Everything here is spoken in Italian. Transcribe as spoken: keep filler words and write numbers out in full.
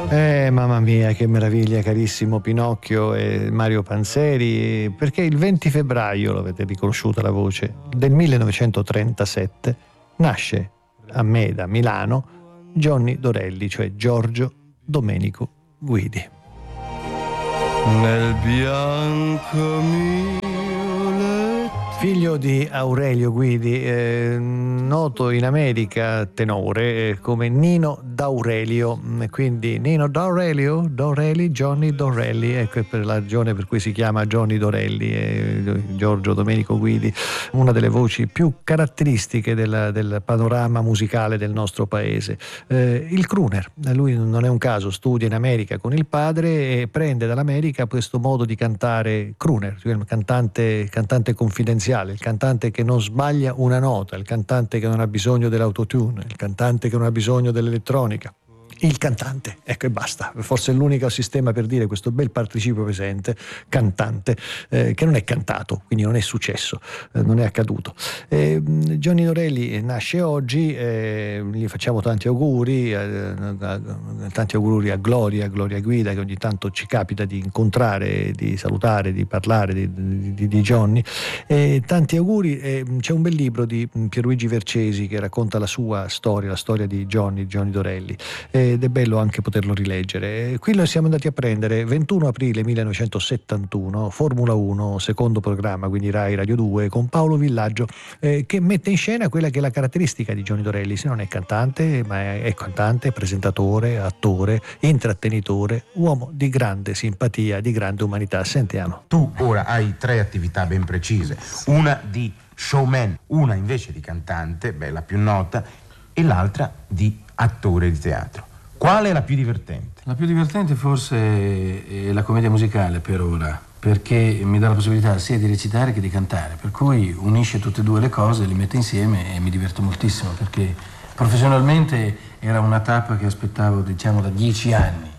Eh, mamma mia, che meraviglia, carissimo Pinocchio e Mario Panzeri, perché il venti febbraio, lo avete riconosciuta la voce, del millenovecentotrentasette nasce a Meda, Milano, Johnny Dorelli, cioè Giorgio Domenico Guidi. Nel bianco mio Figlio di Aurelio Guidi, eh, noto in America tenore eh, come Nino D'Aurelio, quindi Nino D'Aurelio, Dorelli, Johnny Dorelli, ecco è per la ragione per cui si chiama Johnny Dorelli, eh, Giorgio Domenico Guidi, una delle voci più caratteristiche del, del panorama musicale del nostro paese. Eh, il crooner, lui non è un caso, studia in America con il padre e prende dall'America questo modo di cantare crooner, cioè il cantante, cantante confidenziale, il cantante che non sbaglia una nota, il cantante che non ha bisogno dell'autotune, il cantante che non ha bisogno dell'elettronica. Il cantante, ecco e basta, forse è l'unico sistema per dire questo bel participio presente, cantante, eh, che non è cantato, quindi non è successo, eh, non è accaduto. Eh, Johnny Dorelli nasce oggi, eh, gli facciamo tanti auguri, eh, tanti auguri a Gloria, Gloria Guida, che ogni tanto ci capita di incontrare, di salutare, di parlare di, di, di Johnny, eh, tanti auguri. Eh, c'è un bel libro di Pierluigi Vercesi che racconta la sua storia, la storia di Johnny, Johnny Dorelli. Eh, ed è bello anche poterlo rileggere. Qui noi siamo andati a prendere ventuno aprile millenovecentosettantuno, Formula uno, secondo programma, quindi Rai Radio due, con Paolo Villaggio, eh, che mette in scena quella che è la caratteristica di Johnny Dorelli. Se non è cantante, ma è, è cantante, presentatore, attore, intrattenitore, uomo di grande simpatia, di grande umanità. Sentiamo. Tu ora hai tre attività ben precise, una di showman, una invece di cantante, beh, la più nota, e l'altra di attore di teatro. Qual è la più divertente? La più divertente forse è la commedia musicale per ora, perché mi dà la possibilità sia di recitare che di cantare, per cui unisce tutte e due le cose, le mette insieme e mi diverto moltissimo, perché professionalmente era una tappa che aspettavo, diciamo, da dieci anni.